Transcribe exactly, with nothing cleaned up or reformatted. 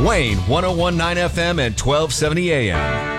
Wayne, one oh one point nine F M and twelve seventy A M.